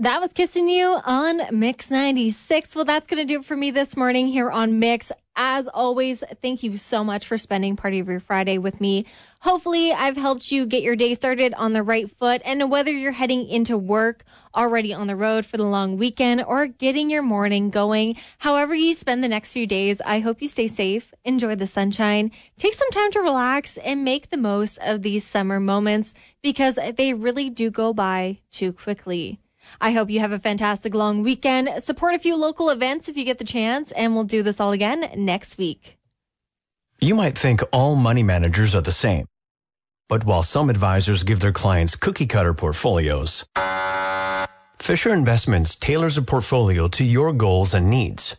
That was Kissing You on Mix 96. Well, that's going to do it for me this morning here on Mix. As always, thank you so much for spending part of your Friday with me. Hopefully, I've helped you get your day started on the right foot. And whether you're heading into work, already on the road for the long weekend, or getting your morning going, however you spend the next few days, I hope you stay safe, enjoy the sunshine, take some time to relax, and make the most of these summer moments because they really do go by too quickly. I hope you have a fantastic long weekend. Support a few local events if you get the chance, and we'll do this all again next week. You might think all money managers are the same. But while some advisors give their clients cookie-cutter portfolios, Fisher Investments tailors a portfolio to your goals and needs.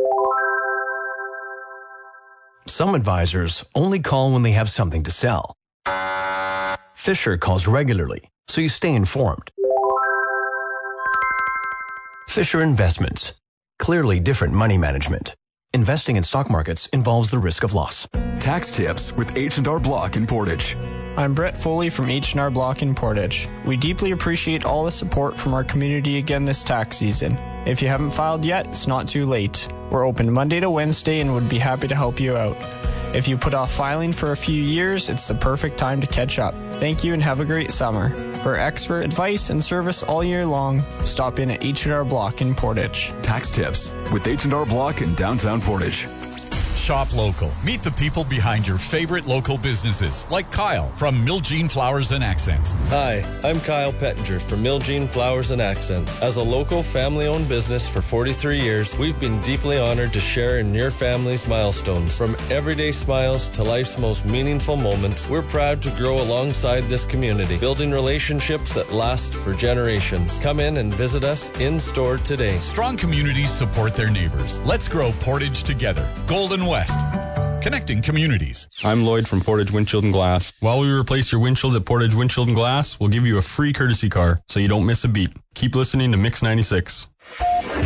Some advisors only call when they have something to sell. Fisher calls regularly, so you stay informed. Fisher Investments. Clearly different money management. Investing in stock markets involves the risk of loss. Tax tips with H&R Block in Portage. I'm Brett Foley from H&R Block in Portage. We deeply appreciate all the support from our community again this tax season. If you haven't filed yet, it's not too late. We're open Monday to Wednesday and would be happy to help you out. If you put off filing for a few years, it's the perfect time to catch up. Thank you and have a great summer. For expert advice and service all year long, stop in at H&R Block in Portage. Tax tips with H&R Block in downtown Portage. Shop local. Meet the people behind your favorite local businesses, like Kyle from Miljean Flowers and Accents. Hi, I'm Kyle Pettinger from Miljean Flowers and Accents. As a local family-owned business for 43 years, we've been deeply honored to share in your family's milestones. From everyday smiles to life's most meaningful moments, we're proud to grow alongside this community, building relationships that last for generations. Come in and visit us in-store today. Strong communities support their neighbors. Let's grow Portage together. Golden West. Connecting communities. I'm Lloyd from Portage Windshield and Glass. While we replace your windshield at Portage Windshield and Glass, we'll give you a free courtesy car so you don't miss a beat. Keep listening to Mix 96.